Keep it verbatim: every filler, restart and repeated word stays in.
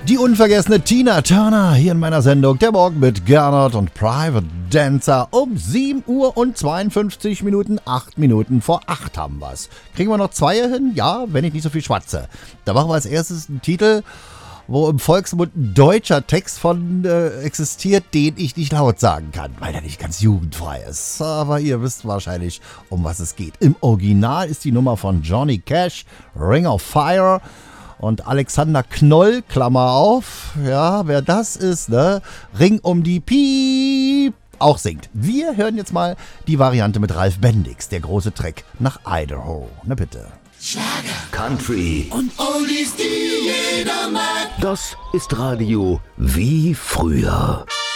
Die unvergessene Tina Turner hier in meiner Sendung Der Morgen mit Gernot und Private Dancer um sieben Uhr und zweiundfünfzig Minuten, acht Minuten vor acht haben wir's. Kriegen wir noch zwei hin? Ja, wenn ich nicht so viel schwatze. Da machen wir als erstes einen Titel, wo im Volksmund ein deutscher Text von äh, existiert, den ich nicht laut sagen kann, weil er nicht ganz jugendfrei ist. Aber ihr wisst wahrscheinlich, um was es geht. Im Original ist die Nummer von Johnny Cash, Ring of Fire. Und Alexander Knoll, Klammer auf, ja, wer das ist, ne? Ring um die Piep, auch singt. Wir hören jetzt mal die Variante mit Ralf Bendix, der große Trek nach Idaho. Na bitte. Schlager, Country und Oldies, die jeder mag. Das ist Radio wie früher.